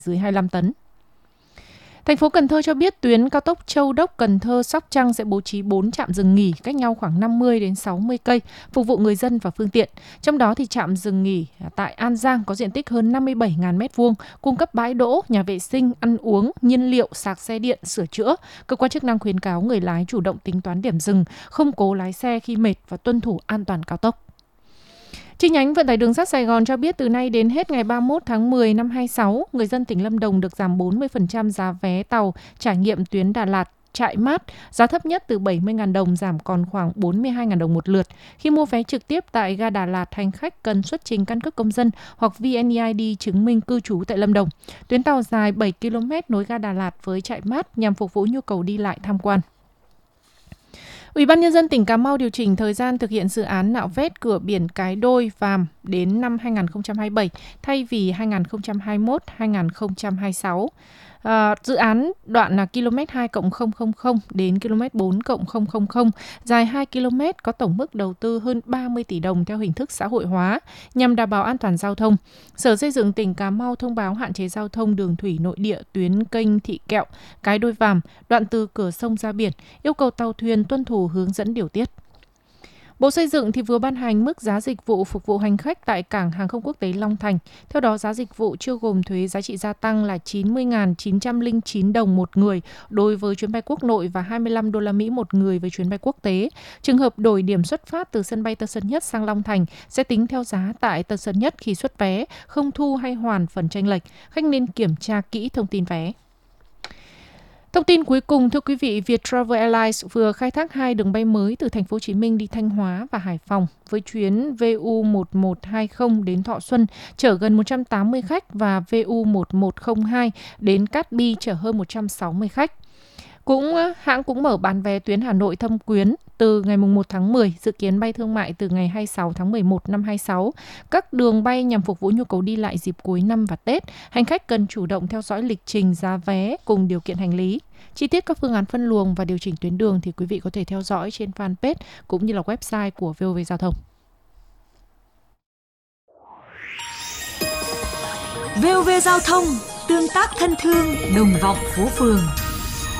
dưới 25 tấn. Thành phố Cần Thơ cho biết tuyến cao tốc Châu Đốc - Cần Thơ - Sóc Trăng sẽ bố trí 4 trạm dừng nghỉ cách nhau khoảng 50 đến 60 cây phục vụ người dân và phương tiện. Trong đó thì trạm dừng nghỉ tại An Giang có diện tích hơn 57.000 m2, cung cấp bãi đỗ, nhà vệ sinh, ăn uống, nhiên liệu, sạc xe điện, sửa chữa. Cơ quan chức năng khuyến cáo người lái chủ động tính toán điểm dừng, không cố lái xe khi mệt và tuân thủ an toàn cao tốc. Chi nhánh Vận tải Đường sắt Sài Gòn cho biết từ nay đến hết ngày 31 tháng 10 năm 2026, người dân tỉnh Lâm Đồng được giảm 40% giá vé tàu trải nghiệm tuyến Đà Lạt - Trại Mát, giá thấp nhất từ 70.000 đồng giảm còn khoảng 42.000 đồng một lượt. Khi mua vé trực tiếp tại ga Đà Lạt, hành khách cần xuất trình căn cước công dân hoặc VNeID chứng minh cư trú tại Lâm Đồng. Tuyến tàu dài 7 km nối ga Đà Lạt với Trại Mát nhằm phục vụ nhu cầu đi lại tham quan. Ủy ban Nhân dân tỉnh Cà Mau điều chỉnh thời gian thực hiện dự án nạo vét cửa biển Cái Đôi - Vàm đến năm 2027 thay vì 2021-2026. Dự án đoạn là km 2+000 đến km 4+000, dài 2 km, có tổng mức đầu tư hơn 30 tỷ đồng theo hình thức xã hội hóa nhằm đảm bảo an toàn giao thông. Sở Xây dựng tỉnh Cà Mau thông báo hạn chế giao thông đường thủy nội địa tuyến kênh Thị Kẹo - Cái Đôi - Vàm, đoạn từ cửa sông ra biển, yêu cầu tàu thuyền tuân thủ hướng dẫn điều tiết. Bộ Xây dựng thì vừa ban hành mức giá dịch vụ phục vụ hành khách tại Cảng Hàng không Quốc tế Long Thành. Theo đó, giá dịch vụ chưa gồm thuế giá trị gia tăng là 90.909 đồng một người đối với chuyến bay quốc nội và 25 đô la Mỹ một người với chuyến bay quốc tế. Trường hợp đổi điểm xuất phát từ sân bay Tân Sơn Nhất sang Long Thành sẽ tính theo giá tại Tân Sơn Nhất khi xuất vé, không thu hay hoàn phần chênh lệch. Khách nên kiểm tra kỹ thông tin vé. Thông tin cuối cùng, thưa quý vị, Viettravel Airlines vừa khai thác 2 đường bay mới từ thành phố Hồ Chí Minh đi Thanh Hóa và Hải Phòng với chuyến VU1120 đến Thọ Xuân chở gần 180 khách và VU1102 đến Cát Bi chở hơn 160 khách. Hãng cũng mở bán vé tuyến Hà Nội Thâm Quyến từ ngày 1 tháng 10, dự kiến bay thương mại từ ngày 26 tháng 11 năm 26. Các đường bay nhằm phục vụ nhu cầu đi lại dịp cuối năm và Tết. Hành khách cần chủ động theo dõi lịch trình, giá vé cùng điều kiện hành lý. Chi tiết các phương án phân luồng và điều chỉnh tuyến đường thì quý vị có thể theo dõi trên fanpage cũng như là website của VOV Giao thông. VOV Giao thông, tương tác thân thương, đồng vọng phố phường.